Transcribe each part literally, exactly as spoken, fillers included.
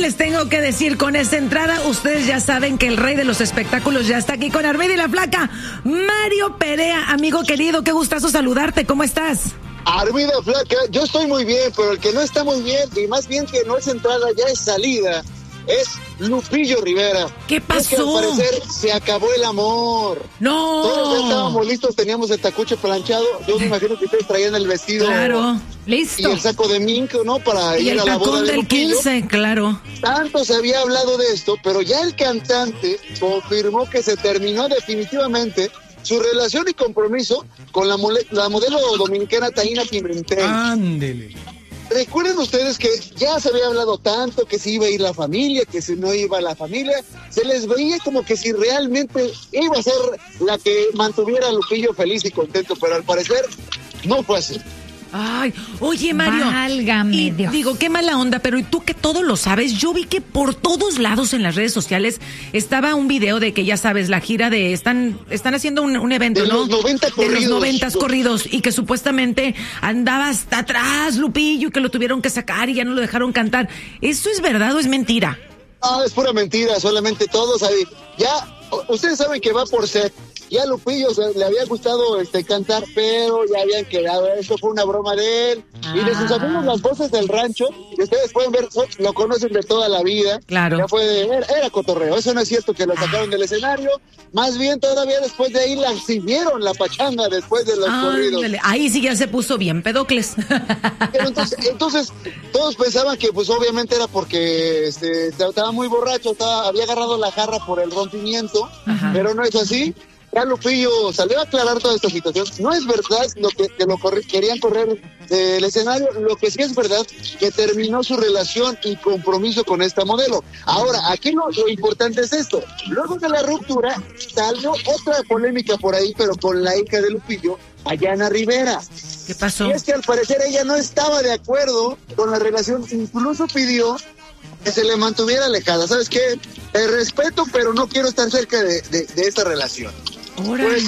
les tengo que decir con esta entrada? Ustedes ya saben que el rey de los espectáculos ya está aquí con Armida y la Flaca. Mario Perea, amigo querido, qué gustazo saludarte. ¿Cómo estás? Armida, Flaca, yo estoy muy bien, pero el que no está muy bien, y más bien que no es entrada, ya es salida, es Lupillo Rivera. ¿Qué pasó? Es que al parecer se acabó el amor. No. Todos ya estábamos listos, teníamos el tacuche planchado. Yo me imagino que ustedes traían el vestido. Claro, listo. Y el saco de mink, ¿no? Para y ir a la boda de del Lupillo. quince, claro. Tanto se había hablado de esto, pero ya el cantante confirmó que se terminó definitivamente su relación y compromiso con la, mole- la modelo dominicana Taina Pimentel. Ándele. Recuerden ustedes que ya se había hablado tanto que si iba a ir la familia, que si no iba la familia, se les veía como que si realmente iba a ser la que mantuviera a Lupillo feliz y contento, pero al parecer no fue así. Ay, oye, Mario. Válgame y Dios. digo, qué mala onda, pero ¿y tú que todo lo sabes? Yo vi que por todos lados en las redes sociales estaba un video de que ya sabes, la gira de están están haciendo un, un evento, De ¿no? los noventa corridos. De los noventas corridos y que supuestamente andaba hasta atrás Lupillo y que lo tuvieron que sacar y ya no lo dejaron cantar. ¿Eso es verdad o es mentira? Ah, es pura mentira, solamente todos ahí. Ya, ustedes saben que va por set. Ya a Lupillo se, le había gustado este cantar, pero ya habían quedado. Eso fue una broma de él. Ah. Y de sus amigos, las voces del rancho, que ustedes pueden ver, lo conocen de toda la vida. Claro. Ya fue de, era, era cotorreo. Eso no es cierto que lo sacaron ah. del escenario. Más bien, todavía después de ahí la exhibieron la pachanga después de los ah, corridos. Dale. Ahí sí ya se puso bien pedocles. Pero entonces, entonces, todos pensaban que, pues, obviamente era porque este, estaba muy borracho, estaba, había agarrado la jarra por el rompimiento, ajá. Pero no es así. Ya Lupillo salió a aclarar toda esta situación. No es verdad lo que, que lo corri- querían correr del escenario. Lo que sí es verdad que terminó su relación y compromiso con esta modelo. Ahora, aquí lo, lo importante es esto. Luego de la ruptura salió otra polémica por ahí, pero con la hija de Lupillo, Ayana Rivera. ¿Qué pasó? Y es que al parecer ella no estaba de acuerdo con la relación. Incluso pidió que se le mantuviera alejada. ¿Sabes qué? Te respeto, pero no quiero estar cerca de, de, de esta relación. ¡Órale! Pues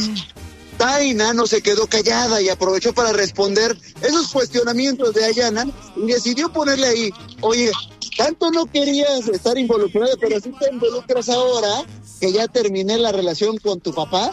Taina no se quedó callada y aprovechó para responder esos cuestionamientos de Ayana y decidió ponerle ahí, oye, tanto no querías estar involucrada, pero sí te involucras ahora que ya terminé la relación con tu papá.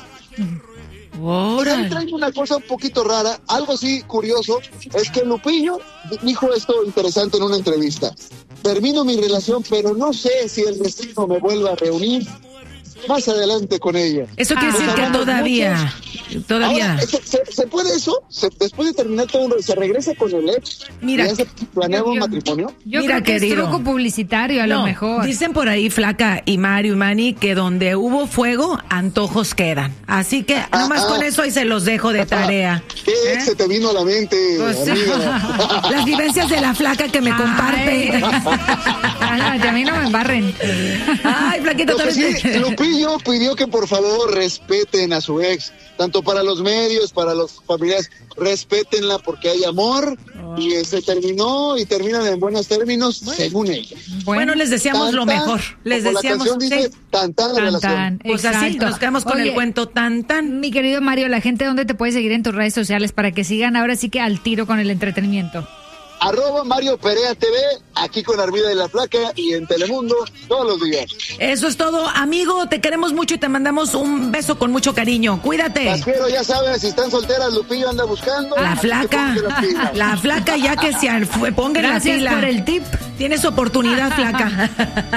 Y ahí traigo una cosa un poquito rara, algo sí curioso, es que Lupillo dijo esto interesante en una entrevista. Termino mi relación, pero no sé si el destino me vuelva a reunir más adelante con ella. Eso quiere decir que todavía, muchos. todavía. Ahora, ¿se, se puede eso? ¿Se, después de terminar todo, se regresa con el ex? Mira, ¿ya se planea un matrimonio? Yo Mira, creo que querido, es truco publicitario a no, lo mejor. Dicen por ahí, Flaca y Mario y Manny, que donde hubo fuego, antojos quedan. Así que ah, nomás ah, con eso ahí se los dejo de tarea. ¿Qué ¿Eh? ex se te vino a la mente? Pues, las vivencias de la Flaca que me Ay. comparte. Ah, no, a mí no me embarren. Ay, Flaquito, también. Sí, Lupillo pidió que por favor respeten a su ex, tanto para los medios, para los familiares, respétenla porque hay amor oh. y eh, se terminó y terminan en buenos términos, bueno. según ella. Bueno, bueno les deseamos tan, lo mejor. Les como deseamos. La canción dice, sí. tan tan, tan, relación. Tan, pues así nos quedamos con Oye, el cuento tan tan. Mi querido Mario, la gente, ¿dónde te puede seguir en tus redes sociales para que sigan ahora sí que al tiro con el entretenimiento? Arroba Mario Perea T V, aquí con Armida y la Flaca y en Telemundo todos los días. Eso es todo, amigo, te queremos mucho y te mandamos un beso con mucho cariño, cuídate. Las quiero, ya sabes, si están solteras, Lupillo anda buscando. La Flaca, la Flaca ya que se ponga en la fila. Gracias por el tip. Tienes oportunidad, Flaca.